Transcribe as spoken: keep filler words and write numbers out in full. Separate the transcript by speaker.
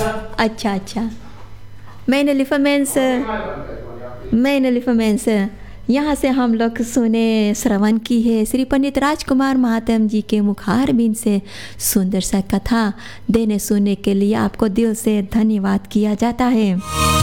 Speaker 1: अच्छा अच्छा। मैंने लिफामेंस मैंने लिफामेंस यहाँ से हम लोग सुने श्रवण की है श्री पंडित राजकुमार महात्म जी के मुखारबिंद से सुंदर सा कथा देने सुनने के लिए आपको दिल से धन्यवाद किया जाता है।